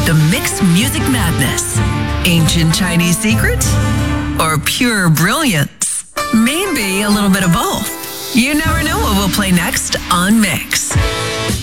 The Mix Music Madness. Ancient Chinese secret? Or pure brilliance? Maybe a little bit of both. You never know what we'll play next on Mix.